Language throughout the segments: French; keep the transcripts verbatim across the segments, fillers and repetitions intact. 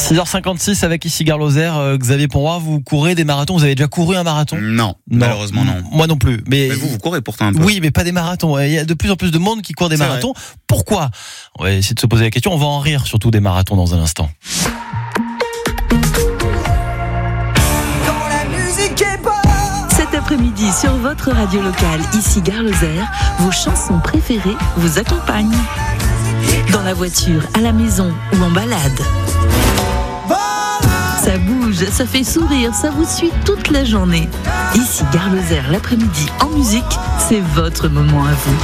six heures cinquante-six avec ici Gare Lozère. Euh, Xavier Ponroy, vous courez des marathons. Vous avez déjà couru un marathon ? Non, non, malheureusement non. Moi non plus. Mais, mais vous, vous courez pourtant un peu. Oui, mais pas des marathons. Il y a de plus en plus de monde qui court des C'est marathons. vrai. Pourquoi ? On va essayer de se poser la question. On va en rire surtout des marathons dans un instant. Cet après-midi sur votre radio locale, ici Gare Lozère, vos chansons préférées vous accompagnent. Dans la voiture, à la maison ou en balade. Ça bouge, ça fait sourire, ça vous suit toute la journée. Ici Gare Lozère, l'après-midi en musique, c'est votre moment à vous.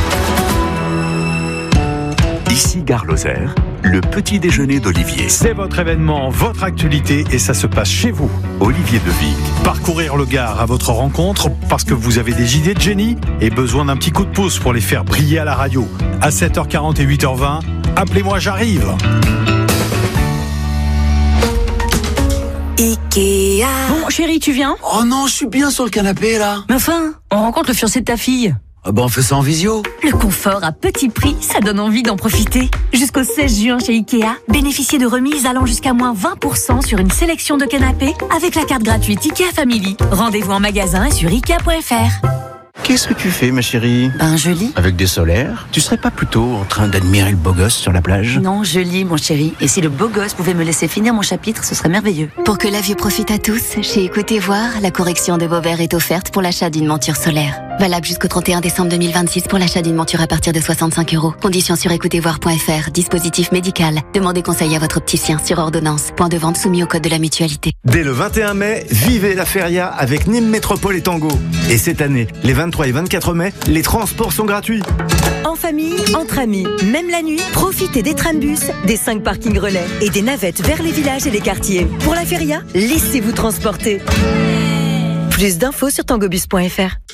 Ici Gare Lozère, le petit déjeuner d'Olivier. C'est votre événement, votre actualité et ça se passe chez vous. Olivier de Vic. Parcourir le Gard à votre rencontre parce que vous avez des idées de génie et besoin d'un petit coup de pouce pour les faire briller à la radio. À sept heures quarante et huit heures vingt, appelez-moi, j'arrive. Ikea. Bon, chérie, tu viens ? Oh non, je suis bien sur le canapé là. Mais enfin, on rencontre le fiancé de ta fille. Ah bah on fait ça en visio. Le confort à petit prix, ça donne envie d'en profiter. Jusqu'au seize juin chez Ikea, bénéficiez de remises allant jusqu'à moins vingt pour cent sur une sélection de canapés avec la carte gratuite Ikea Family. Rendez-vous en magasin et sur ikea point f r. Qu'est-ce que tu fais, ma chérie ? Ben, je lis. Avec des solaires ? Tu serais pas plutôt en train d'admirer le beau gosse sur la plage ? Non, je lis, mon chéri. Et si le beau gosse pouvait me laisser finir mon chapitre, ce serait merveilleux. Pour que la vue profite à tous, chez Écoutez Voir, la correction de vos verres est offerte pour l'achat d'une monture solaire. Valable jusqu'au trente et un décembre deux mille vingt-six pour l'achat d'une monture à partir de soixante-cinq euros. Conditions sur écoutez voir point f r. Dispositif médical. Demandez conseil à votre opticien sur ordonnance. Point de vente soumis au code de la mutualité. Dès le vingt et un mai, vivez la feria avec Nîmes Métropole et Tango. Et cette année, les vingt-trois et vingt-quatre mai, les transports sont gratuits. En famille, entre amis, même la nuit, profitez des trambus, des cinq parkings relais et des navettes vers les villages et les quartiers. Pour la feria, laissez-vous transporter. Plus d'infos sur tangobus point f r.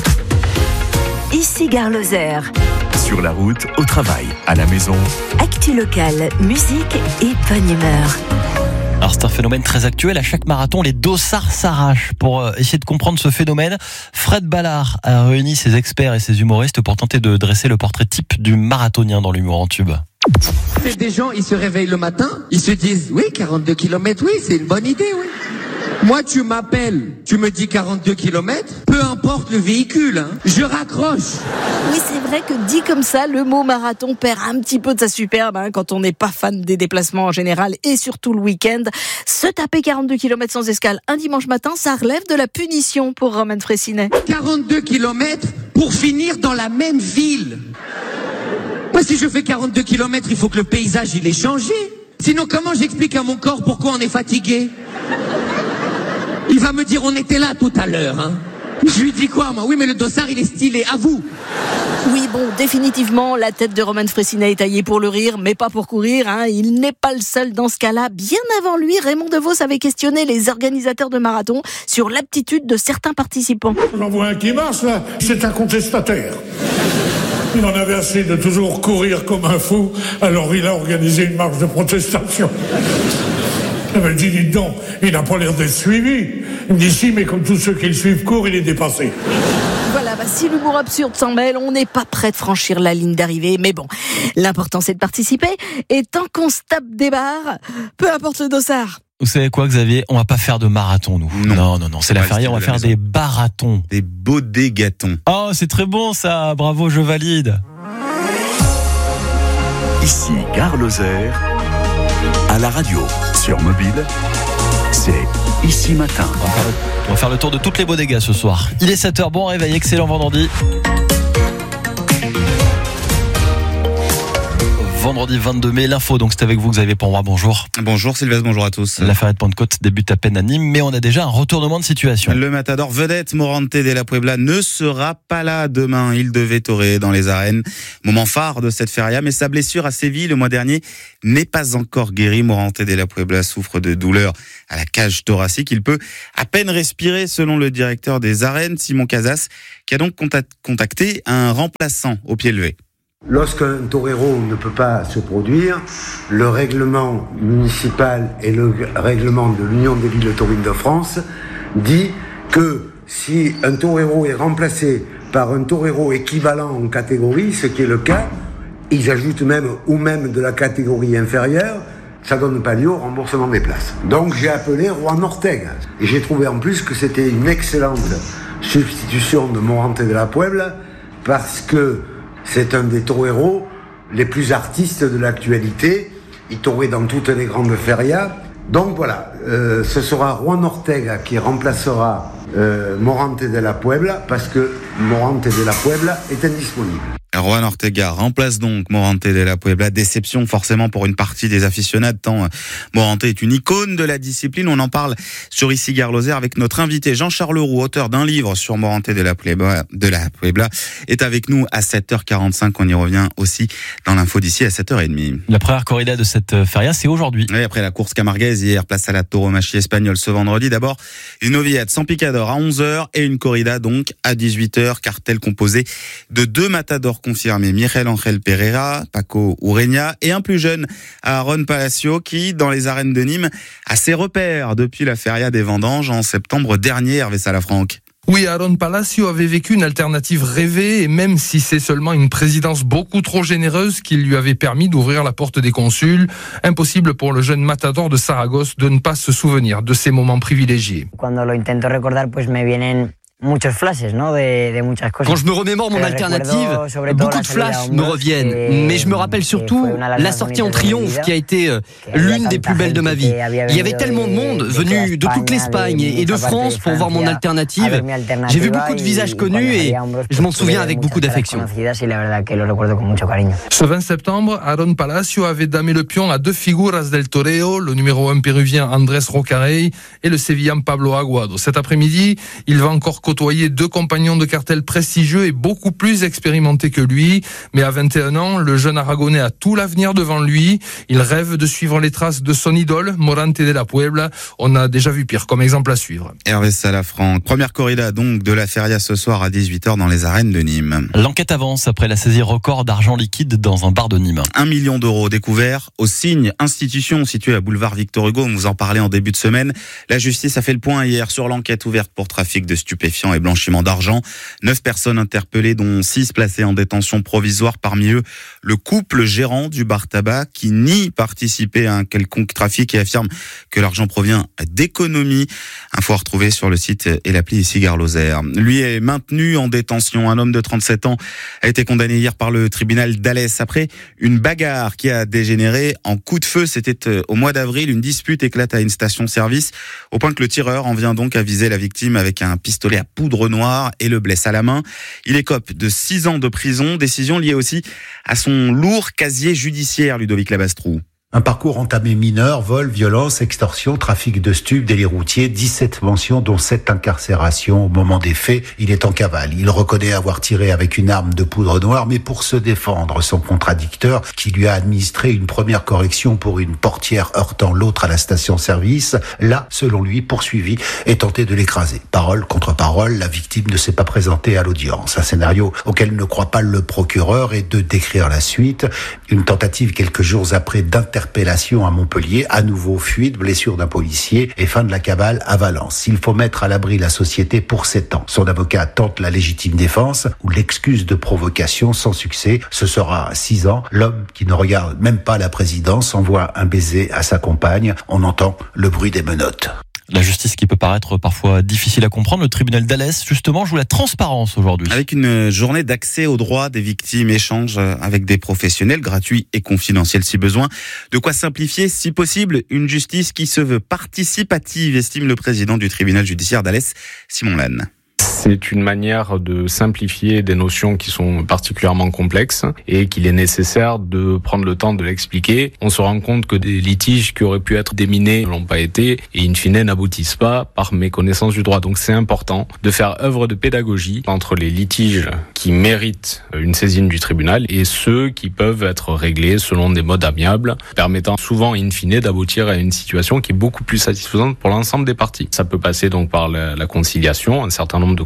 Ici Gare Lozère. Sur la route, au travail, à la maison. Actu locale, musique et bonne humeur. Alors c'est un phénomène très actuel. À chaque marathon, les dossards s'arrachent. Pour essayer de comprendre ce phénomène, Fred Ballard a réuni ses experts et ses humoristes pour tenter de dresser le portrait type du marathonien dans l'humour en tube. C'est des gens, ils se réveillent le matin, ils se disent, oui, quarante-deux kilomètres, oui, c'est une bonne idée, oui. Moi, tu m'appelles, tu me dis quarante-deux kilomètres, peu importe le véhicule, hein, je raccroche. Oui, c'est vrai que dit comme ça, le mot marathon perd un petit peu de sa superbe hein, quand on n'est pas fan des déplacements en général et surtout le week-end. Se taper quarante-deux kilomètres sans escale un dimanche matin, ça relève de la punition pour Romain Fraissinet. quarante-deux kilomètres pour finir dans la même ville. Moi, si je fais quarante-deux kilomètres, il faut que le paysage, il ait changé. Sinon, comment j'explique à mon corps pourquoi on est fatigué ? Il va me dire, on était là tout à l'heure, hein. Je lui dis quoi, moi ? Oui, mais le dossard, il est stylé, à vous. Oui, bon, définitivement, la tête de Romain Fraissinet est taillée pour le rire, mais pas pour courir, hein. Il n'est pas le seul dans ce cas-là. Bien avant lui, Raymond DeVos avait questionné les organisateurs de marathon sur l'aptitude de certains participants. J'en vois un qui marche, là, c'est un contestataire. Il en avait assez de toujours courir comme un fou, alors il a organisé une marche de protestation. Il m'a dit, dites donc, il n'a pas l'air d'être suivi. Il me dit, si, mais comme tous ceux qui le suivent courent, il est dépassé. Voilà, bah, si l'humour absurde s'en mêle, on n'est pas prêt de franchir la ligne d'arrivée. Mais bon, l'important c'est de participer. Et tant qu'on se tape des barres, peu importe le dossard. Vous savez quoi, Xavier ? On va pas faire de marathon, nous. Non, non, non, non c'est la feria, on va faire maison. Des barathons. Des bodégatons. Oh, c'est très bon ça, bravo, je valide. Ici, Gare Lozère, à la radio, sur mobile, c'est Ici Matin. On va, faire le, on va faire le tour de toutes les bodegas ce soir. Il est sept heures, bon réveil, excellent vendredi. Vendredi vingt-deux mai, l'info, donc c'est avec vous Xavier Ponroy, bonjour. Bonjour Sylvestre, bonjour à tous. L'affaire de Pentecôte débute à peine à Nîmes, mais on a déjà un retournement de situation. Le matador vedette Morante de la Puebla ne sera pas là demain. Il devait torer dans les arènes. Moment phare de cette feria, mais sa blessure à Séville le mois dernier n'est pas encore guérie. Morante de la Puebla souffre de douleurs à la cage thoracique. Il peut à peine respirer selon le directeur des arènes, Simon Casas, qui a donc contacté un remplaçant au pied levé. Lorsqu'un torero ne peut pas se produire, le règlement municipal et le règlement de l'Union des villes taurines de France dit que si un torero est remplacé par un torero équivalent en catégorie, ce qui est le cas, ils ajoutent même ou même de la catégorie inférieure, ça donne pas lieu au remboursement des places. Donc j'ai appelé Juan Ortega et j'ai trouvé en plus que c'était une excellente substitution de Morante de la Puebla parce que c'est un des toreros les plus artistes de l'actualité. Il tourait dans toutes les grandes ferias. Donc voilà, euh, ce sera Juan Ortega qui remplacera euh, Morante de la Puebla parce que Morante de la Puebla est indisponible. Juan Ortega remplace donc Morante de la Puebla. Déception forcément pour une partie des aficionados, tant Morante est une icône de la discipline. On en parle sur Ici Gare Lozère avec notre invité Jean-Charles Roux, auteur d'un livre sur Morante de la Puebla, de la Puebla, est avec nous à sept heures quarante-cinq. On y revient aussi dans l'info d'ici à sept heures trente. La première corrida de cette feria, c'est aujourd'hui. Oui, après la course camarguaise hier, place à la tauromachie espagnole ce vendredi. D'abord, une novillade sans picador à onze heures et une corrida donc à dix-huit heures. Cartel composé de deux matadors confirmé, Miguel Ángel Pereira, Paco Ureña et un plus jeune, Aaron Palacio, qui, dans les arènes de Nîmes, a ses repères depuis la feria des vendanges en septembre dernier. Hervé Salafranc. Oui, Aaron Palacio avait vécu une alternative rêvée et même si c'est seulement une présidence beaucoup trop généreuse qui lui avait permis d'ouvrir la porte des consuls, impossible pour le jeune matador de Saragosse de ne pas se souvenir de ces moments privilégiés. Cuando lo intento recordar, pues me vienen muchos flashes, ¿no? de, de muchas cosas. Quand je me remémore mon alternative, beaucoup de flashs me reviennent, mais je me rappelle surtout la sortie en triomphe qui a été l'une des plus belles de ma vie. Il y avait tellement de monde venu de toute l'Espagne et de France pour voir mon alternative. J'ai vu beaucoup de visages connus et je m'en souviens avec beaucoup d'affection. Ce vingt septembre, Aaron Palacio avait damé le pion à deux figuras del toreo, le numéro un péruvien Andrés Rocarey et le sévillan Pablo Aguado. Cet après-midi, il va encore côtoyer deux compagnons de cartel prestigieux et beaucoup plus expérimentés que lui. Mais à vingt et un ans, le jeune Aragonais a tout l'avenir devant lui. Il rêve de suivre les traces de son idole, Morante de la Puebla. On a déjà vu pire comme exemple à suivre. Hervé Salafranc. Première corrida donc de la feria ce soir à dix-huit heures dans les arènes de Nîmes. L'enquête avance après la saisie record d'argent liquide dans un bar de Nîmes. Un million d'euros découverts au Signe, institution située à boulevard Victor Hugo. On vous en parlait en début de semaine. La justice a fait le point hier sur l'enquête ouverte pour trafic de stupéfiants et blanchiment d'argent. Neuf personnes interpellées, dont six placées en détention provisoire. Parmi eux, le couple gérant du bar tabac qui nie participer à un quelconque trafic et affirme que l'argent provient d'économies. Info à retrouver sur le site et l'appli Ici Gare Lozère. Lui est maintenu en détention. Un homme de trente-sept ans a été condamné hier par le tribunal d'Alès après une bagarre qui a dégénéré en coup de feu. C'était au mois d'avril. Une dispute éclate à une station-service au point que le tireur en vient donc à viser la victime avec un pistolet à poudre noire et le blesse à la main. Il écope de six ans de prison, décision liée aussi à son lourd casier judiciaire, Ludovic Labastrou. Un parcours entamé mineur, vol, violence, extorsion, trafic de stupes, délit routier, dix-sept mentions dont sept incarcérations. Au moment des faits, il est en cavale. Il reconnaît avoir tiré avec une arme de poudre noire, mais pour se défendre, son contradicteur, qui lui a administré une première correction pour une portière heurtant l'autre à la station-service, l'a, selon lui, poursuivi et tenté de l'écraser. Parole contre parole, la victime ne s'est pas présentée à l'audience. Un scénario auquel ne croit pas le procureur et de décrire la suite. Une tentative quelques jours après d'interpréter Interpellation à Montpellier, à nouveau fuite, blessure d'un policier et fin de la cabale à Valence. Il faut mettre à l'abri la société pour sept ans. Son avocat tente la légitime défense ou l'excuse de provocation sans succès. Ce sera six ans. L'homme qui ne regarde même pas la présidence envoie un baiser à sa compagne. On entend le bruit des menottes. La justice qui peut paraître parfois difficile à comprendre, le tribunal d'Alès justement joue la transparence aujourd'hui. Avec une journée d'accès aux droits des victimes, échange avec des professionnels gratuits et confidentiels si besoin. De quoi simplifier si possible une justice qui se veut participative, estime le président du tribunal judiciaire d'Alès, Simon Lannes. C'est une manière de simplifier des notions qui sont particulièrement complexes et qu'il est nécessaire de prendre le temps de l'expliquer. On se rend compte que des litiges qui auraient pu être déminés ne l'ont pas été et in fine n'aboutissent pas par méconnaissance du droit. Donc c'est important de faire œuvre de pédagogie entre les litiges qui méritent une saisine du tribunal et ceux qui peuvent être réglés selon des modes amiables, permettant souvent in fine d'aboutir à une situation qui est beaucoup plus satisfaisante pour l'ensemble des parties. Ça peut passer donc par la, la conciliation, un certain nombre de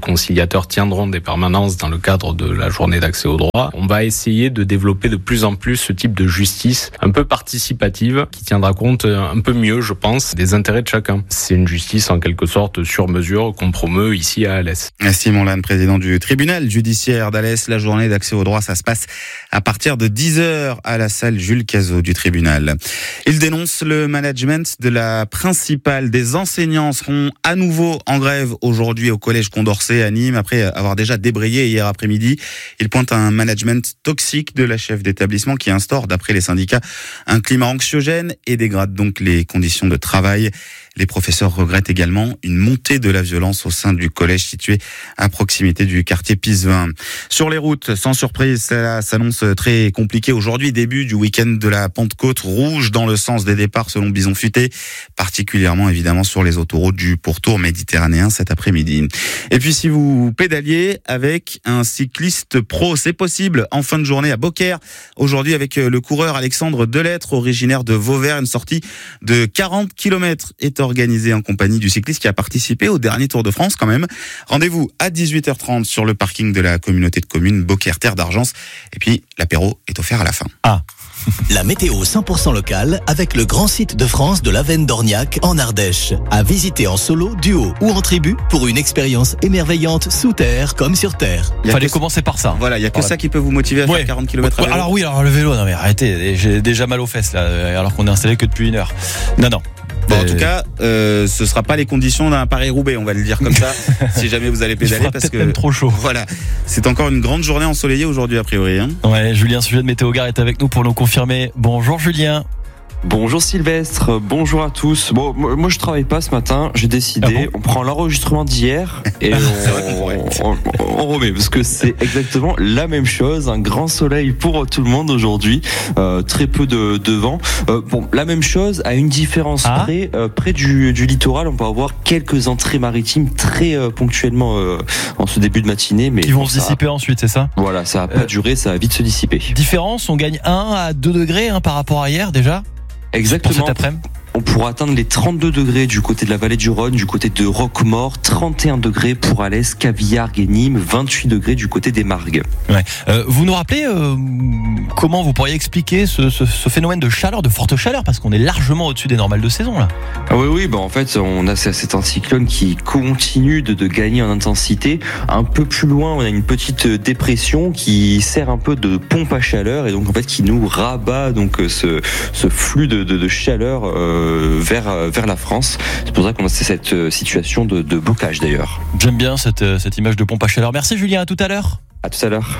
conciliateurs tiendront des permanences dans le cadre de la journée d'accès au droit. On va essayer de développer de plus en plus ce type de justice un peu participative qui tiendra compte un peu mieux, je pense, des intérêts de chacun. C'est une justice en quelque sorte sur mesure qu'on promeut ici à Alès. Simon Lannes, président du tribunal judiciaire d'Alès. La journée d'accès au droit, ça se passe à partir de dix heures à la salle Jules Cazot du tribunal. Il dénonce le management de la principale. Des enseignants seront à nouveau en grève aujourd'hui au collège Condorcet à Nîmes après avoir déjà débrayé hier après-midi. Il pointe un management toxique de la chef d'établissement qui instaure, d'après les syndicats, un climat anxiogène et dégrade donc les conditions de travail. Les professeurs regrettent également une montée de la violence au sein du collège situé à proximité du quartier Pisevin. Sur les routes, sans surprise, ça s'annonce très compliqué aujourd'hui, début du week-end de la Pentecôte, rouge dans le sens des départs selon Bison Futé, particulièrement évidemment sur les autoroutes du pourtour méditerranéen cet après-midi. Et puis si vous pédaliez avec un cycliste pro, c'est possible en fin de journée à Beaucaire. Aujourd'hui avec le coureur Alexandre Delettre, originaire de Vauvert, une sortie de quarante kilomètres est organisée en compagnie du cycliste qui a participé au dernier Tour de France quand même. Rendez-vous à dix-huit heures trente sur le parking de la communauté de communes Beaucaire Terre d'Argence. Et puis l'apéro est offert à la fin. Ah. La météo cent pour cent locale avec le grand site de France de l'Avenne d'Orniac en Ardèche. À visiter en solo, duo ou en tribu pour une expérience émerveillante sous terre comme sur terre. Il fallait commencer par ça. Voilà, il n'y a que voilà. ça qui peut vous motiver à ouais. faire quarante kilomètres à vélo. Alors oui, alors le vélo, non mais arrêtez, j'ai déjà mal aux fesses là, alors qu'on est installé que depuis une heure. Non, non. Bon, en tout cas, euh, ce sera pas les conditions d'un Paris-Roubaix, on va le dire comme ça, si jamais vous allez pédaler, parce que même trop chaud. Voilà, c'est encore une grande journée ensoleillée aujourd'hui a priori. Hein. Ouais, Julien Sujet de Météo-Gare est avec nous pour nous confirmer. Bonjour Julien. Bonjour Sylvestre, bonjour à tous. Bon, moi je travaille pas ce matin, j'ai décidé, ah bon on prend l'enregistrement d'hier et on, on, on remet parce que c'est exactement la même chose, un grand soleil pour tout le monde aujourd'hui, euh, très peu de, de vent. Euh, bon, la même chose à une différence ah. près, euh, près du, du littoral, on peut avoir quelques entrées maritimes très euh, ponctuellement euh, en ce début de matinée, mais qui vont se dissiper ensuite, c'est ça ? Voilà, ça va pas euh, durer, ça va vite se dissiper. Différence, on gagne un à deux degrés hein, par rapport à hier déjà. Exactement. Pour cet après-midi. On pourra atteindre les trente-deux degrés du côté de la vallée du Rhône, du côté de Roquemaure, trente et un degrés pour Alès, Cavillargues et Nîmes, vingt-huit degrés du côté des Margues. Ouais. Euh, vous nous rappelez euh, comment vous pourriez expliquer ce, ce, ce phénomène de chaleur, de forte chaleur, parce qu'on est largement au-dessus des normales de saison là. Ah oui, oui, bah en fait, on a c'est un cyclone qui continue de, de gagner en intensité. Un peu plus loin, on a une petite dépression qui sert un peu de pompe à chaleur et donc en fait qui nous rabat donc ce, ce flux de, de, de chaleur. Euh, vers vers la France. C'est pour ça qu'on a cette situation de, de blocage d'ailleurs. J'aime bien cette, cette image de pompe à chaleur. Merci Julien, à tout à l'heure. À tout à l'heure.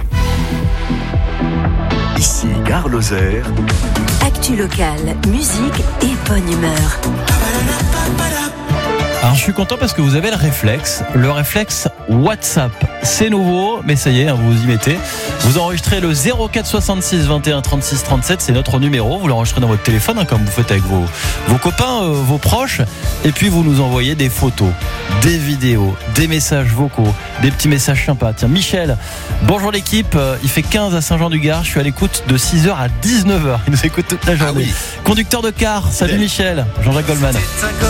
Ici Gare Lozère. Actu locale, musique et bonne humeur. Alors je suis content parce que vous avez le réflexe, le réflexe WhatsApp. C'est nouveau, mais ça y est, hein, vous vous y mettez. Vous enregistrez le zéro quatre soixante-six vingt et un trente-six trente-sept, c'est notre numéro. Vous l'enregistrez dans votre téléphone, hein, comme vous faites avec vos, vos copains, euh, vos proches. Et puis vous nous envoyez des photos, des vidéos, des messages vocaux, des petits messages sympas. Tiens, Michel, bonjour l'équipe, euh, il fait quinze à Saint-Jean-du-Gard. Je suis à l'écoute de six heures à dix-neuf heures. Il nous écoute toute la journée. Ah oui. Conducteur de car, salut Michel, Jean-Jacques Goldman.